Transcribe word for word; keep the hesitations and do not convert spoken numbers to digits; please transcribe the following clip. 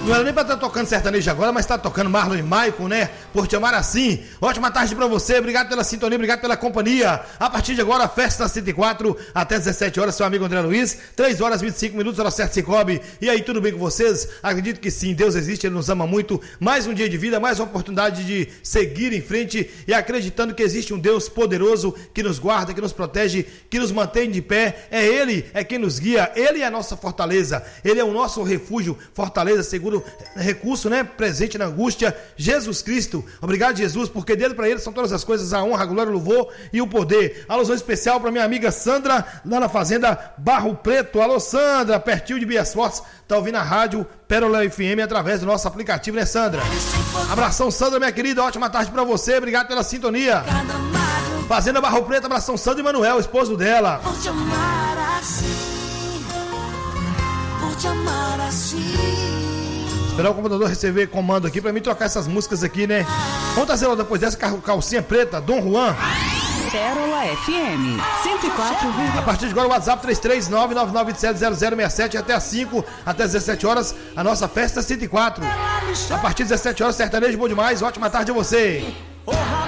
Não era nem pra estar tocando sertanejo agora, mas tá tocando Marlon e Maicon, né? Por te amar assim. Ótima tarde pra você, obrigado pela sintonia, obrigado pela companhia. A partir de agora, Festa cento e quatro, até dezessete horas, seu amigo André Luiz. três horas e vinte e cinco minutos, hora certa, Cicobi. E aí, tudo bem com vocês? Acredito que sim, Deus existe, Ele nos ama muito. Mais um dia de vida, mais uma oportunidade de seguir em frente e acreditando que existe um Deus poderoso que nos guarda, que nos protege, que nos mantém de pé. É Ele, é quem nos guia, Ele é a nossa fortaleza, Ele é o nosso refúgio, fortaleza, seguro, recurso, né? Presente na angústia, Jesus Cristo. Obrigado, Jesus, porque dele para Ele são todas as coisas, a honra, a glória, o louvor e o poder. Alusão especial para minha amiga Sandra, lá na fazenda Barro Preto. Alô, Sandra, pertinho de Bias Fortes, tá ouvindo a rádio Pérola F M através do nosso aplicativo, né, Sandra? Abração, Sandra, minha querida, ótima tarde para você, obrigado pela sintonia. Fazenda Barro Preto, abração, Sandra e Manuel, esposo dela. Por te amar assim, por te amar assim. Esperar o computador receber comando aqui pra mim trocar essas músicas aqui, né? Vamos trazer ela depois dessa, calcinha preta, Dom Juan. Pérola F M cento e quatro. A partir de agora o WhatsApp três três nove nove nove sete zero zero seis sete até às cinco, até às dezessete horas, a nossa Festa cento e quatro. A partir das dezessete horas, sertanejo bom demais, ótima tarde a você.